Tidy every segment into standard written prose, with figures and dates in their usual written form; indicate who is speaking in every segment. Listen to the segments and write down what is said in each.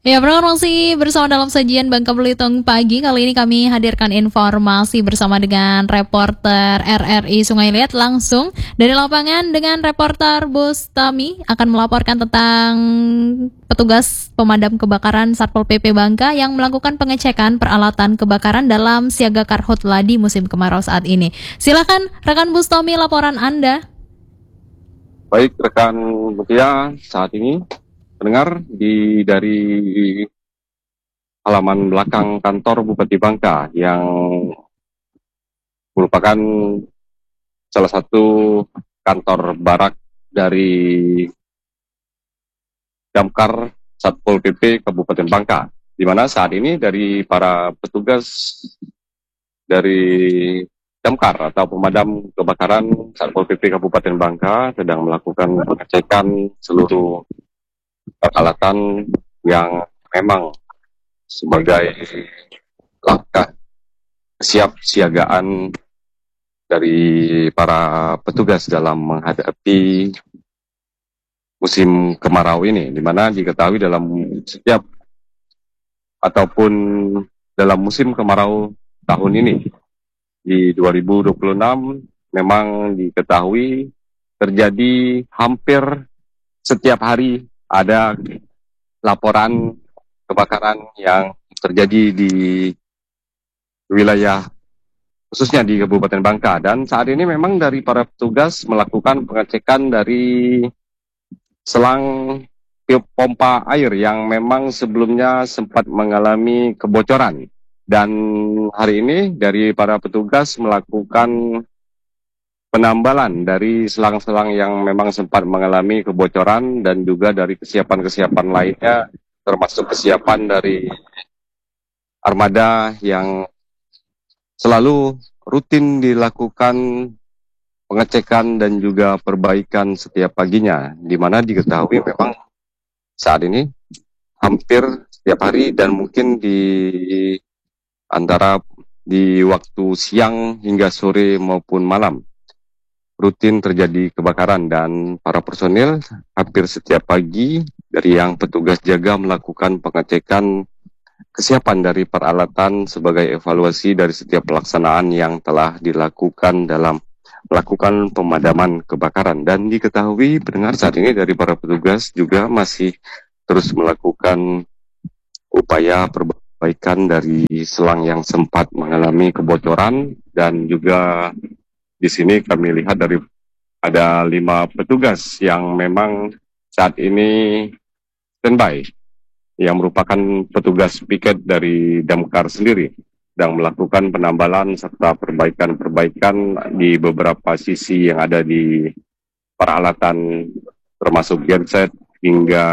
Speaker 1: Ya, masih bersama dalam sajian Bangka Belitung pagi. Kali ini kami hadirkan informasi bersama dengan reporter RRI Sungai Liat langsung dari lapangan dengan reporter Bustami akan melaporkan tentang petugas pemadam kebakaran Satpol PP Bangka yang melakukan pengecekan peralatan kebakaran dalam siaga karhutla di musim kemarau saat ini. Silakan rekan Bustami laporan Anda.
Speaker 2: Baik, rekan Mutia, saat ini pendengar dari halaman belakang kantor Bupati Bangka yang merupakan salah satu kantor barak dari Damkar Satpol PP Kabupaten Bangka, di mana saat ini dari para petugas dari Damkar atau pemadam kebakaran Satpol PP Kabupaten Bangka sedang melakukan pengecekan seluruh peralatan yang memang sebagai langkah kesiapsiagaan dari para petugas dalam menghadapi musim kemarau ini, di mana diketahui dalam setiap ataupun dalam musim kemarau tahun ini di 2026 memang diketahui terjadi hampir setiap hari ada laporan kebakaran yang terjadi di wilayah khususnya di Kabupaten Bangka, dan saat ini memang dari para petugas melakukan pengecekan dari selang tiup pompa air yang memang sebelumnya sempat mengalami kebocoran, dan hari ini dari para petugas melakukan penambalan dari selang-selang yang memang sempat mengalami kebocoran dan juga dari kesiapan-kesiapan lainnya, termasuk kesiapan dari armada yang selalu rutin dilakukan pengecekan dan juga perbaikan setiap paginya, di mana diketahui memang saat ini hampir setiap hari dan mungkin di antara di waktu siang hingga sore maupun malam rutin terjadi kebakaran, dan para personil hampir setiap pagi dari yang petugas jaga melakukan pengecekan kesiapan dari peralatan sebagai evaluasi dari setiap pelaksanaan yang telah dilakukan dalam melakukan pemadaman kebakaran. Dan diketahui pendengar saat ini dari para petugas juga masih terus melakukan upaya perbaikan dari selang yang sempat mengalami kebocoran, dan juga di sini kami lihat dari ada 5 petugas yang memang saat ini standby, yang merupakan petugas piket dari Damkar sendiri, dan melakukan penambalan serta perbaikan-perbaikan di beberapa sisi yang ada di peralatan, termasuk genset hingga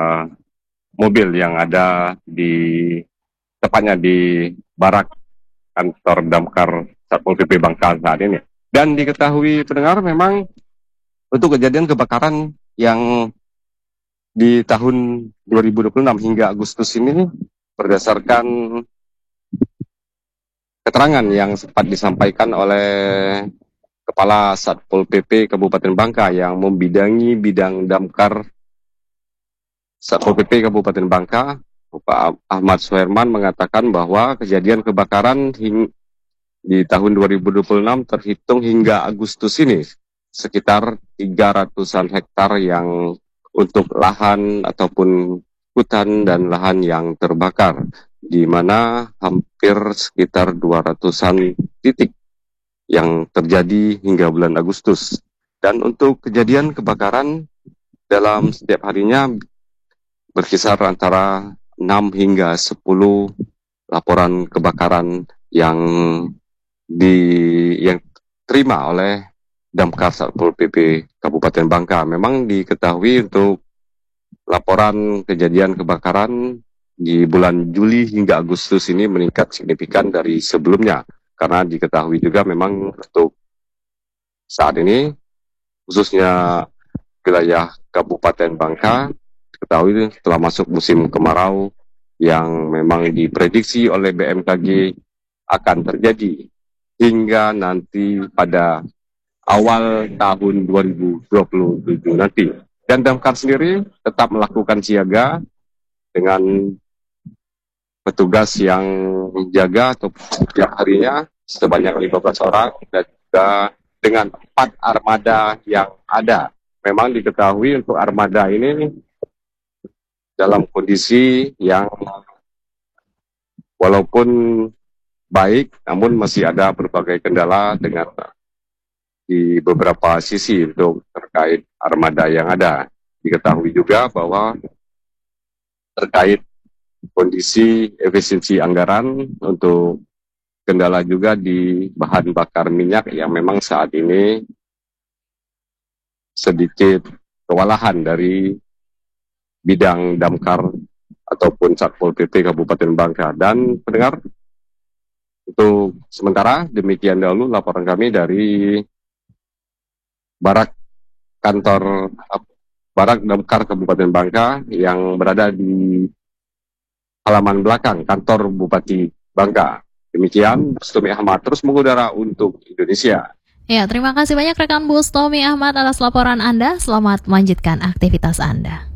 Speaker 2: mobil yang ada di tepatnya di barak kantor Damkar Satpol PP Bangka saat ini. Dan diketahui pendengar memang untuk kejadian kebakaran yang di tahun 2026 hingga Agustus ini, berdasarkan keterangan yang sempat disampaikan oleh Kepala Satpol PP Kabupaten Bangka yang membidangi bidang Damkar Satpol PP Kabupaten Bangka, Pak Ahmad Suherman, mengatakan bahwa kejadian kebakaran di tahun 2026 terhitung hingga Agustus ini sekitar 300-an hektar yang untuk lahan ataupun hutan dan lahan yang terbakar, di mana hampir sekitar 200-an titik yang terjadi hingga bulan Agustus. Dan untuk kejadian kebakaran dalam setiap harinya berkisar antara 6 hingga 10 laporan kebakaran yang terima oleh Damkar Satpol PP Kabupaten Bangka. Memang diketahui untuk laporan kejadian kebakaran di bulan Juli hingga Agustus ini meningkat signifikan dari sebelumnya, karena diketahui juga memang untuk saat ini khususnya wilayah Kabupaten Bangka diketahui telah masuk musim kemarau yang memang diprediksi oleh BMKG akan terjadi hingga nanti pada awal tahun 2027 nanti. Dan Damkar sendiri tetap melakukan siaga dengan petugas yang jaga atau setiap harinya sebanyak 15 orang dan juga dengan 4 armada yang ada. Memang diketahui untuk armada ini dalam kondisi yang walaupun baik, namun masih ada berbagai kendala dengan di beberapa sisi untuk terkait armada yang ada. Diketahui juga bahwa terkait kondisi efisiensi anggaran untuk kendala juga di bahan bakar minyak yang memang saat ini sedikit kewalahan dari bidang damkar ataupun Satpol PP Kabupaten Bangka. Dan pendengar, untuk sementara demikian dahulu laporan kami dari Barak Damkar Kabupaten Bangka yang berada di halaman belakang kantor Bupati Bangka. Demikian, Bustomi Ahmad terus mengudara untuk Indonesia.
Speaker 1: Ya, terima kasih banyak rekan Bustomi Ahmad atas laporan Anda. Selamat melanjutkan aktivitas Anda.